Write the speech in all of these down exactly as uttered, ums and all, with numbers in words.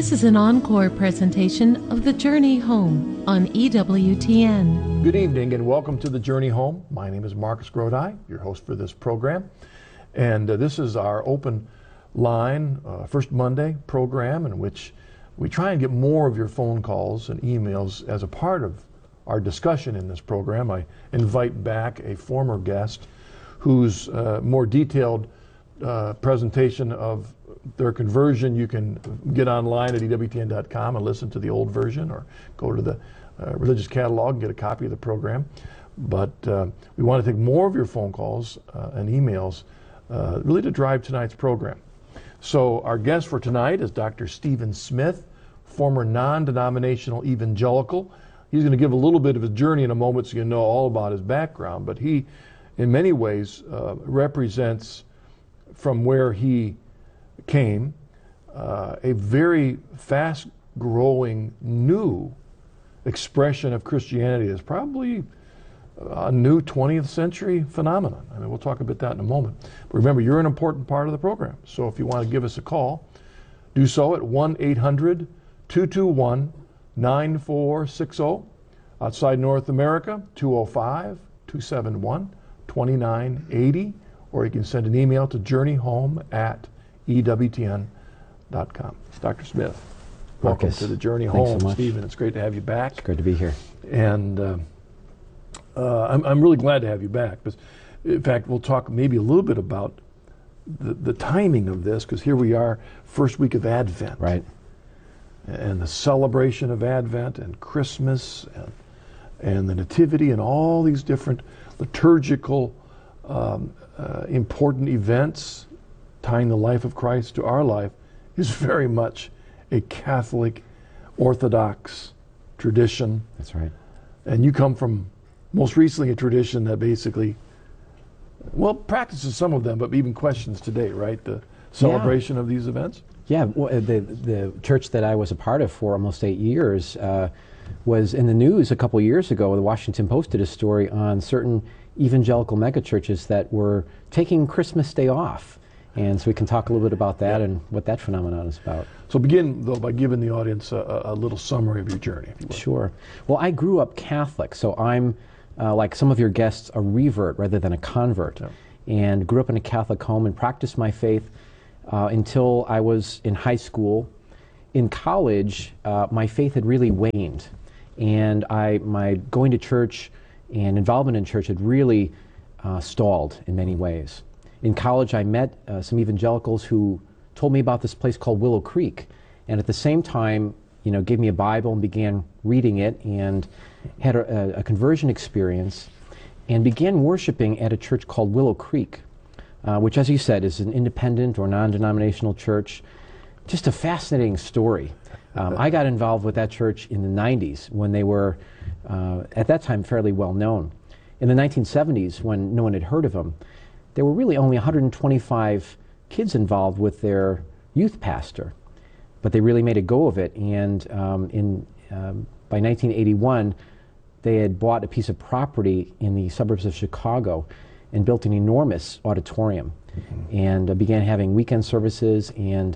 This is an encore presentation of The Journey Home on E W T N. Good evening and welcome to The Journey Home. My name is Marcus Grodi, your host for this program. And uh, this is our open line, uh, First Monday program in which we try and get more of your phone calls and emails as a part of our discussion in this program. I invite back a former guest whose uh, more detailed uh, presentation of their conversion you can get online at E W T N dot com and listen to the old version, or go to the uh, religious catalog and get a copy of the program. But uh, we want to take more of your phone calls uh, and emails uh, really to drive tonight's program. So our guest for tonight is Doctor Stephen Smith, former non-denominational evangelical. He's going to give a little bit of his journey in a moment so you know all about his background, but he in many ways uh, represents from where he came uh, a very fast-growing new expression of Christianity that's probably a new twentieth century phenomenon. I mean, we'll talk about that in a moment. But remember, you're an important part of the program. So if you want to give us a call, do so at one eight hundred two two one nine four six zero. Outside North America, two oh five two seven one two nine eight zero. Or you can send an email to journeyhome at E W T N dot com. Doctor Smith, welcome Marcus, to the Journey thanks Home. so much. Stephen, it's great to have you back. It's great to be here. And uh, uh, I'm, I'm really glad to have you back. But in fact, we'll talk maybe a little bit about the, the timing of this, because here we are, first week of Advent. Right. And the celebration of Advent and Christmas and, and the Nativity and all these different liturgical um, uh, important events tying the life of Christ to our life is very much a Catholic, Orthodox tradition. That's right. And you come from, most recently, a tradition that basically, well, practices some of them, but even questions today, right? The celebration yeah. of these events? Yeah, well, the, the church that I was a part of for almost eight years uh, was in the news a couple years ago. The Washington Post did a story on certain evangelical megachurches that were taking Christmas Day off. And so we can talk a little bit about that yeah. and what that phenomenon is about. So begin, though, by giving the audience a, a little summary of your journey, if you will. Sure. Well, I grew up Catholic, so I'm, uh, like some of your guests, a revert rather than a convert. Yeah. And grew up in a Catholic home and practiced my faith uh, until I was in high school. In college, uh, my faith had really waned. And I, my going to church and involvement in church had really uh, stalled in many ways. In college, I met uh, some evangelicals who told me about this place called Willow Creek, and at the same time, you know, gave me a Bible and began reading it, and had a, a conversion experience, and began worshiping at a church called Willow Creek, uh, which, as you said, is an independent or non-denominational church. Just a fascinating story. Um, I got involved with that church in the nineties when they were, uh, at that time, fairly well known. In the nineteen seventies, when no one had heard of them, there were really only one hundred twenty-five kids involved with their youth pastor, but they really made a go of it. And um, in um, by nineteen eighty-one, they had bought a piece of property in the suburbs of Chicago and built an enormous auditorium, mm-hmm. and uh, began having weekend services. And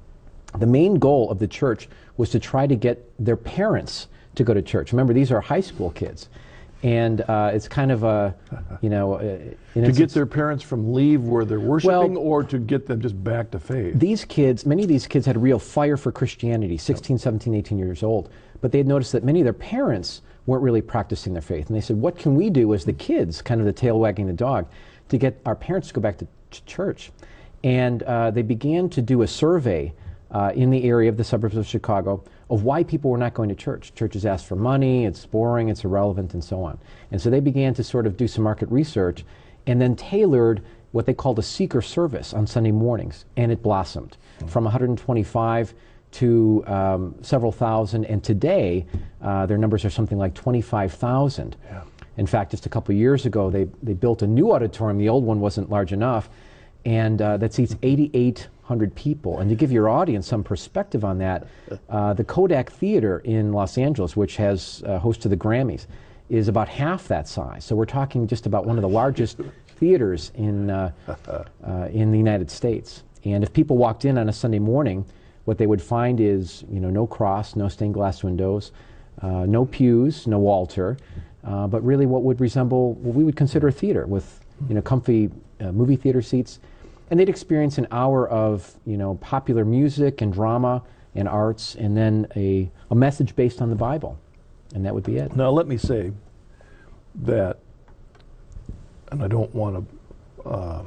the main goal of the church was to try to get their parents to go to church. Remember, these are high school kids. And uh, it's kind of a, you know... Uh, to get their parents from leave where they're worshiping, well, or to get them just back to faith? These kids, many of these kids had a real fire for Christianity, sixteen, seventeen, eighteen years old. But they had noticed that many of their parents weren't really practicing their faith. And they said, what can we do as the kids, kind of the tail wagging the dog, to get our parents to go back to ch- church? And uh, they began to do a survey uh, in the area of the suburbs of Chicago of why people were not going to church. Churches asked for money, it's boring, it's irrelevant, and so on. And so they began to sort of do some market research and then tailored what they called a seeker service on Sunday mornings, and it blossomed mm-hmm. from one hundred twenty-five to um, several thousand, and today uh, their numbers are something like twenty-five thousand. Yeah. In fact, just a couple of years ago, they, they built a new auditorium. The old one wasn't large enough, and uh, that seats eighty-eight hundred people. And to give your audience some perspective on that, uh, the Kodak Theater in Los Angeles, which has uh, host to the Grammys, is about half that size. So we're talking just about one of the largest theaters in uh, uh, in the United States. And if people walked in on a Sunday morning, what they would find is, you know, no cross, no stained glass windows, uh, no pews, no altar, uh, but really what would resemble what we would consider a theater with, you know, comfy uh, movie theater seats. And they'd experience an hour of, you know, popular music and drama and arts, and then a, a message based on the Bible. And that would be it. Now let me say that, and I don't want to uh,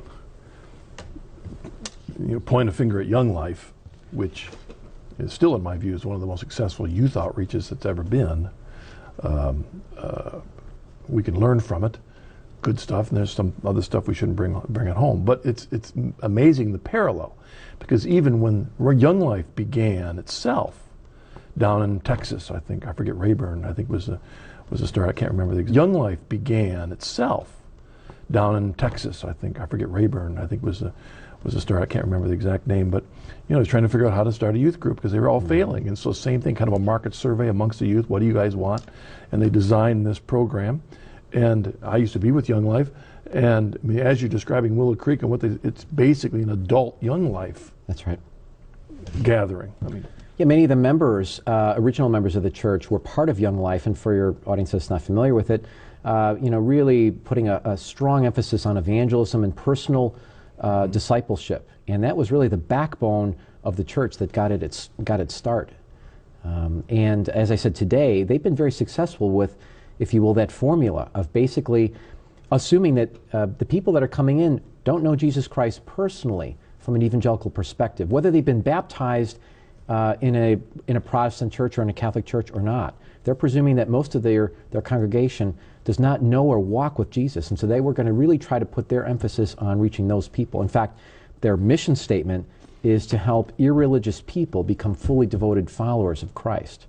you know, point a finger at Young Life, which is still, in my view, is one of the most successful youth outreaches that's ever been. Um, uh, we can learn from it, good stuff, and there's some other stuff we shouldn't bring bring it home. But it's it's amazing the parallel, because even when Young Life began itself down in Texas, I think I forget Rayburn, I think was a was a start. I can't remember the exact. Young Life began itself down in Texas, I think I forget Rayburn, I think was a was a start. I can't remember the exact name, but you know, he's trying to figure out how to start a youth group because they were all mm-hmm. failing. And so same thing, kind of a market survey amongst the youth. What do you guys want? And they designed this program. And I used to be with Young Life, and I mean, as you're describing Willow Creek and what they, it's basically an adult Young Life. That's right. Gathering. I mean. Yeah, many of the members, uh, original members of the church, were part of Young Life, and for your audience that's not familiar with it, uh, you know, really putting a, a strong emphasis on evangelism and personal uh, discipleship, and that was really the backbone of the church that got it its got its start. Um, and as I said today, they've been very successful with, if you will, that formula of basically assuming that uh, the people that are coming in don't know Jesus Christ personally from an evangelical perspective, whether they've been baptized uh, in a in a Protestant church or in a Catholic church or not. They're presuming that most of their, their congregation does not know or walk with Jesus, and so they were going to really try to put their emphasis on reaching those people. In fact, their mission statement is to help irreligious people become fully devoted followers of Christ.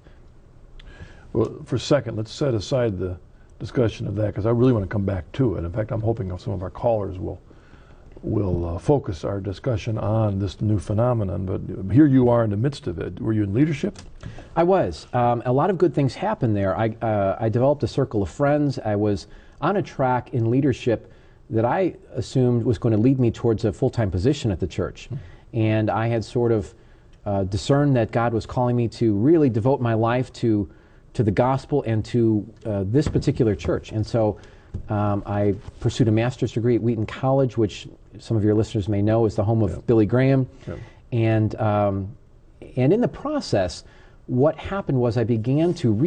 Well, for a second, let's set aside the discussion of that, because I really want to come back to it. In fact, I'm hoping some of our callers will will uh, focus our discussion on this new phenomenon. But here you are in the midst of it. Were you in leadership? I was. Um, a lot of good things happened there. I, uh, I developed a circle of friends. I was on a track in leadership that I assumed was going to lead me towards a full-time position at the church. Mm-hmm. And I had sort of uh, discerned that God was calling me to really devote my life to to the gospel and to uh, this particular church. And so um, I pursued a master's degree at Wheaton College, which some of your listeners may know is the home of yep. Billy Graham. Yep. And, um, and in the process, what happened was I began to